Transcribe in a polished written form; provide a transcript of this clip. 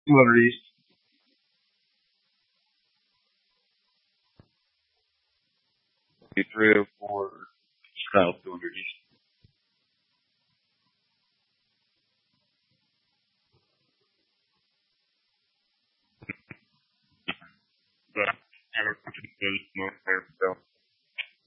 200 east. Be 304 south, 200 east. But I don't know if it's more fair, so.